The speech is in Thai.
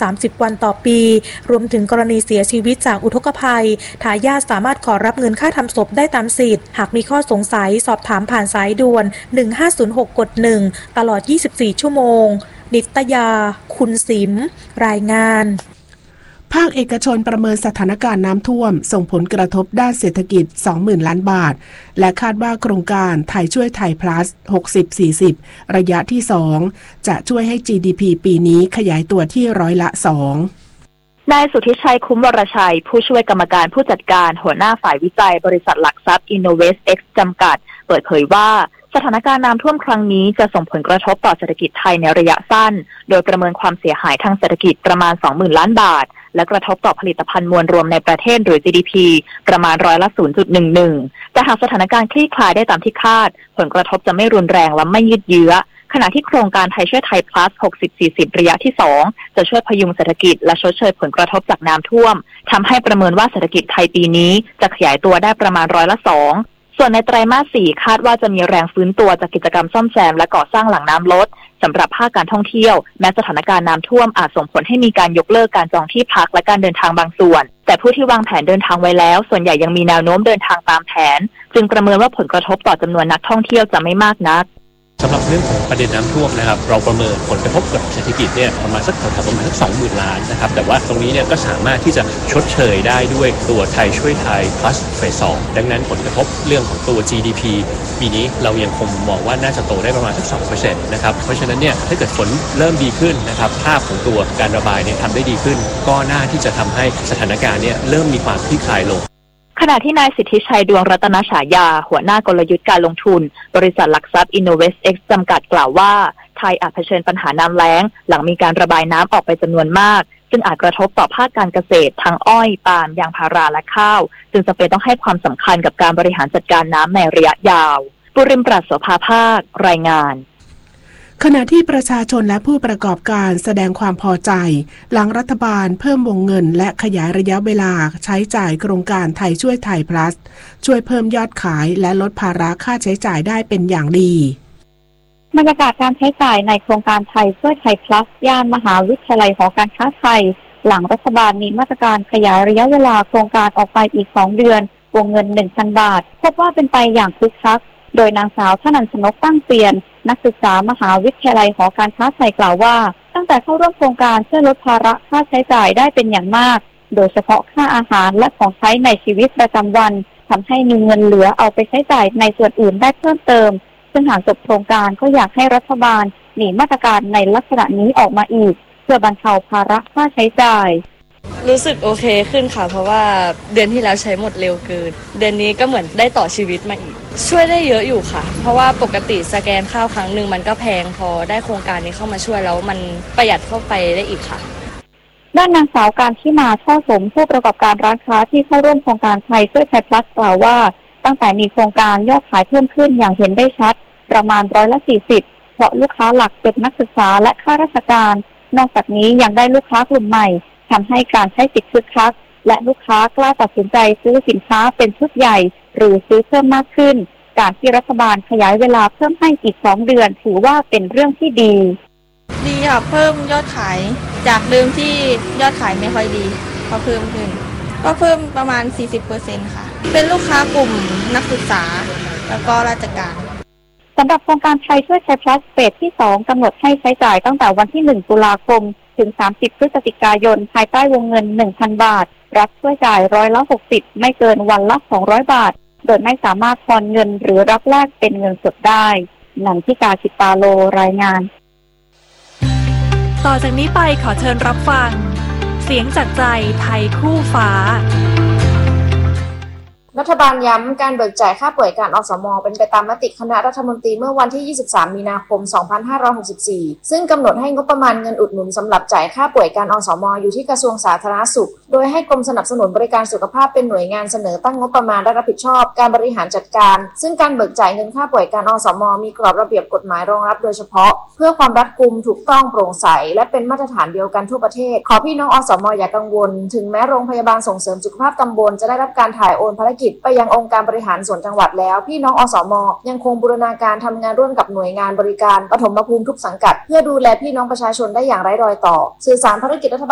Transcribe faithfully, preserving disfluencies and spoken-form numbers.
สามสิบวันต่อปีรวมถึงกรณีเสียชีวิตจากอุทกภัยทายาทสามารถขอรับเงินค่าทำศพได้ตามสิทธิ์หากมีข้อสงสัยสอบถามผ่านสายด่วนหนึ่งห้าศูนย์หกกดหนึ่งตลอดยี่สิบสี่ชั่วโมงนิตยาคุณสิมรายงานภาคเอกชนประเมินสถานการณ์น้ำท่วมส่งผลกระทบด้านเศรษฐกิจ สองหมื่น ล้านบาทและคาดว่าโครงการไทยช่วยไทย plus หกสิบ สี่สิบ ระยะที่ สอง จะช่วยให้ จี ดี พี ปีนี้ขยายตัวที่ร้อยละ สองนายสุทธิชัยคุ้มวรชัยผู้ช่วยกรรมการผู้จัดการหัวหน้าฝ่ายวิจัยบริษัทหลักทรัพย์ InnovestX จำกัดเปิดเผยว่าสถานการณ์น้ำท่วมครั้งนี้จะส่งผลกระทบต่อเศรษฐกิจไทยในระยะสั้นโดยประเมินความเสียหายทางเศรษฐกิจประมาณ สองหมื่น ล้านบาทและกระทบต่อผลิตภัณฑ์มวลรวมในประเทศหรือ จี ดี พี ประมาณร้อยละ ศูนย์จุดหนึ่งหนึ่ง แต่หากสถานการณ์คลี่คลายได้ตามที่คาดผลกระทบจะไม่รุนแรงและไม่ยืดเยื้อขณะที่โครงการไทยช่วยไทย plus หกสิบ สี่สิบ ระยะที่ สอง จะช่วยพยุงเศรษฐกิจและชดเชยผลกระทบจากน้ำท่วมทำให้ประเมินว่าเศรษฐกิจไทยปีนี้จะขยายตัวได้ประมาณร้อยละ สองส่วนในไตรมาส สี่คาดว่าจะมีแรงฟื้นตัวจากกิจกรรมซ่อมแซมและก่อสร้างหลังน้ำลดสำหรับภาคการท่องเที่ยวแม้สถานการณ์น้ำท่วมอาจส่งผลให้มีการยกเลิกการจองที่พักและการเดินทางบางส่วนแต่ผู้ที่วางแผนเดินทางไว้แล้วส่วนใหญ่ยังมีแนวโน้มเดินทางตามแผนจึงประเมินว่าผลกระทบต่อจำนวนนักท่องเที่ยวจะไม่มากนักสำหรับเรื่องของประเด็นน้ำท่วมนะครับเราประเมินผลกระทบกับเศรษฐกิจเนี่ยประมาณสักแถวๆประมาณสัก สองหมื่น ล้านนะครับแต่ว่าตรงนี้เนี่ยก็สามารถที่จะชดเชยได้ด้วยตัวไทยช่วยไทย plus เฟส สองดังนั้นผลกระทบเรื่องของตัว จี ดี พี ปีนี้เรายังคงมองว่าน่าจะโตได้ประมาณสัก สองเปอร์เซ็นต์ นะครับเพราะฉะนั้นเนี่ยถ้าเกิดฝนเริ่มดีขึ้นนะครับภาพของตัวการระบายเนี่ยทำได้ดีขึ้นก็น่าที่จะทำให้สถานการณ์เนี่ยเริ่มมีความคลี่คลายลงขณะที่นายสิทธิชัยดวงรัตนฉายาหัวหน้ากลยุทธ์การลงทุนบริษัทหลักทรัพย์ InnovestX จำกัดกล่าวว่าไทยอาจเผชิญปัญหาน้ำแล้งหลังมีการระบายน้ำออกไปจำนวนมากซึ่งอาจกระทบต่อภาคการเกษตรทั้งอ้อยปาล์มยางพาราและข้าวจึงจำเป็นต้องให้ความสำคัญกับการบริหารจัดการน้ำในระยะยาวปุริมปราศโสภาภาครายงานขณะที่ประชาชนและผู้ประกอบการแสดงความพอใจหลังรัฐบาลเพิ่มวงเงินและขยายระยะเวลาใช้จ่ายโครงการไทยช่วยไทย plus ช่วยเพิ่มยอดขายและลดภาระค่าใช้จ่ายได้เป็นอย่างดีบรรยากาศการใช้จ่ายในโครงการไทยช่วยไทย plus ย่านมหาวิทยาลัยหอการค้าไทยหลังรัฐบาลมีมาตรการขยายระยะเวลาโครงการออกไปอีกสองเดือนวงเงิน หนึ่งพัน บาทพบว่าเป็นไปอย่างคึกคักโดยนางสาวธนันชนกตั้งเปลี่ยนนักศึกษามหาวิทยาลัยหอการค้าไทยกล่าวว่าตั้งแต่เข้าร่วมโครงการช่วยลดภาระค่าใช้จ่ายได้เป็นอย่างมากโดยเฉพาะค่าอาหารและของใช้ในชีวิตประจำวันทำให้มีเงินเหลือเอาไปใช้จ่ายในส่วนอื่นได้เพิ่มเติมซึ่งหากจบโครงการก็อยากให้รัฐบาลมีมาตรการในลักษณะนี้ออกมาอีกเพื่อบรรเทาภาระค่าใช้จ่ายรู้สึกโอเคขึ้นค่ะเพราะว่าเดือนที่แล้วใช้หมดเร็วเกินเดือนนี้ก็เหมือนได้ต่อชีวิตมาอีกช่วยได้เยอะอยู่ค่ะเพราะว่าปกติสแกนข้าวครั้งหนึ่งมันก็แพงพอได้โครงการนี้เข้ามาช่วยแล้วมันประหยัดเข้าไปได้อีกค่ะด้านนางสาวการที่มาช่อสมผู้ประกอบการร้านค้าที่เข้าร่วมโครงการไทยช่วยไทย plus กล่าวว่าตั้งแต่มีโครงการยอดขายเพิ่มขึ้นอย่างเห็นได้ชัดประมาณร้อยละสี่สิบเพราะลูกค้าหลักเป็นนักศึกษาและข้าราชการนอกจากนี้ยังได้ลูกค้ากลุ่มใหม่ทำให้การใช้สิทธิ์คึกคักและลูกค้ากล้าตัดสินใจซื้อสินค้าเป็นชุดใหญ่หรือซื้อเพิ่มมากขึ้นการที่รัฐบาลขยายเวลาเพิ่มให้อีกสองเดือนถือว่าเป็นเรื่องที่ดีดีค่ะเพิ่มยอดขายจากเดิมที่ยอดขายไม่ค่อยดีก็เพิ่มขึ้นก็เพิ่มประมาณ สี่สิบเปอร์เซ็นต์ ค่ะเป็นลูกค้ากลุ่มนักศึกษาแล้วก็ราชการสำหรับโครงการไทยช่วยไทย plus เฟสที่สองกำหนดให้ใช้จ่ายตั้งแต่วันที่หนึ่งตุลาคมถึงสามสิบพฤศจิกายนภายใต้วงเงิน หนึ่งพัน บาทรัฐช่วยจ่ายร้อยละหกสิบไม่เกินวันละสองร้อยบาทโดยไม่สามารถทอนเงินหรือรับแลกเป็นเงินสดได้นันทิกาจิตตาโลรายงานต่อจากนี้ไปขอเชิญรับฟังเสียงจากใจไทยคู่ฟ้ารัฐบาลย้ำการเบิกจ่ายค่าป่วยการอสม.เป็นไปตามมติคณะรัฐมนตรีเมื่อวันที่ยี่สิบสามมีนาคมสองพันห้าร้อยหกสิบสี่ซึ่งกำหนดให้งบประมาณเงินอุดหนุนสำหรับจ่ายค่าป่วยการอสม.อยู่ที่กระทรวงสาธารณสุขโดยให้กรมสนับสนุนบริการสุขภาพเป็นหน่วยงานเสนอตั้งงบประมาณและรับผิดชอบการบริหารจัดการซึ่งการเบิกจ่ายเงินค่าป่วยการอสม.มีกรอบระเบียบกฎหมายรองรับโดยเฉพาะเพื่อความรัดกุมถูกต้องโปร่งใสและเป็นมาตรฐานเดียวกันทั่วประเทศขอพี่น้องอสม.อย่ากังวลถึงแม้โรงพยาบาลส่งเสริมสุขภาพตำบลจะได้รับการถ่ายโอนภารกิจไปยังองค์การบริหารส่วนจังหวัดแล้วพี่น้องอสม.ยังคงบูรณาการทำงานร่วมกับหน่วยงานบริการปฐมภูมิทุกสังกัดเพื่อดูแลพี่น้องประชาชนได้อย่างไร้รอยต่อสื่อสารภารกิจรัฐบาล